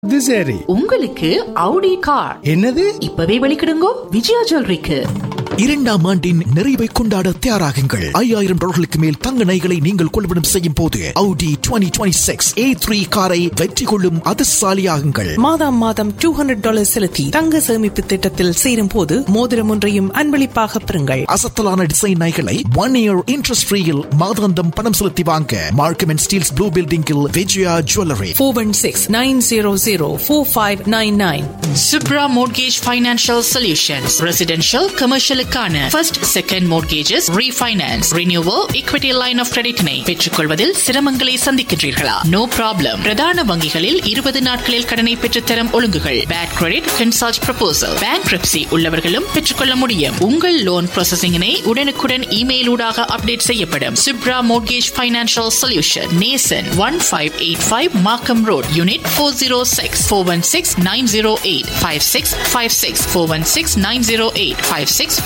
இது சரி. உங்களுக்கு Audi கார் என்னது? இப்பவே வெளிக்கிடுங்கோ விஜயா ஜுவல்லரிக்கு. 2ஆம் ஆண்டின் நிறைவை கொண்டாட தயாராகுங்கள். $5000 மேல் தங்க நகைகளை நீங்கள் கொள்வனம் செய்யும் போது Audi 2026 A3 காரை வெற்றி கொள்ளும் அதிர்ஷ்டசாலியாகுங்கள். மாதம் $200 செலுத்தி தங்க சேமிப்பு திட்டத்தில் சேரும் போது மோதிரம் ஒன்றையும் அன்பளிப்பாக பெறுங்கள். அசத்தலான டிசைன் நகைகளை 1 year interest free-யில் மாதாந்தம் பணம் செலுத்தி வாங்க மார்க்கம் அண்ட் ஸ்டீல்ஸ் ப்ளூ பில்டிங்கில் Vijaya jewellery 416-900-4599. Subra Mortgage Financial Solutions. Residential, commercial first, second mortgages, refinance, renewal, equity line of credit-னை பெற்றுக்கொள்வதில் சிரமங்களை சந்திக்கின்றீர்களா? No problem. பிரதான வங்கிகளில் 20 நாட்களில் கடனை பெற்றுத்தரும் ஒழுங்குகள். Bad credit, consult proposal. Bankruptcy உள்ளவர்களும் பெற்றுக்கொள்ள முடியும். உங்கள் லோன் ப்ராசஸிங்கினை உடனுக்குடன் இமெயில் ஊடாக அப்டேட் செய்யப்படும். Subra Mortgage Financial Solution. Nason 1585 Markham Road, Unit 406 416-908-5656 416-908-5656.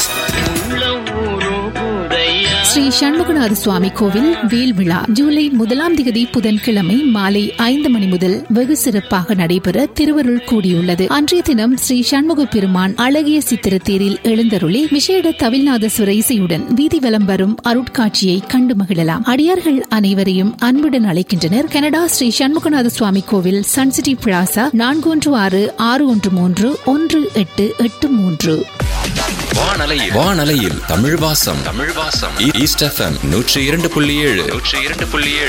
Sri Shanmuganatha சுவாமி கோவில் வேல் விழா ஜூலை 1ஆம் தேதி புதன்கிழமை மாலை 5 மணி முதல் வெகு சிறப்பாக நடைபெற திருவருள் கூடியுள்ளது. அன்றைய தினம் ஸ்ரீ சண்முக பெருமான் அழகிய சித்திரத்தேரில் எழுந்தருளி விசேட தவிழ்நாதஸ்வர இசையுடன் வீதி வலம் வரும் அருட்காட்சியை கண்டு மகிழலாம். அடியார்கள் அனைவரையும் அன்புடன் அழைக்கின்றனர். கனடா ஸ்ரீ சண்முகநாத சுவாமி கோவில் சன்சிட்டி பிளாசா 4166131883. வானலையில் தமிழ் வாசம் ஈஸ்ட் FM 102.7